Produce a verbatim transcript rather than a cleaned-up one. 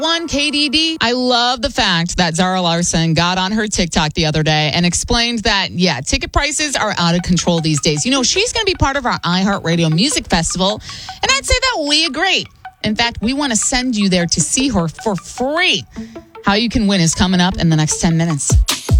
One, K D D. I love the fact that Zara Larson got on her TikTok the other day and explained that, yeah, ticket prices are out of control these days. You know, she's going to be part of our iHeartRadio Music Festival, and I'd say that we agree. In fact, we want to send you there to see her for free. How you can win is coming up in the next ten minutes.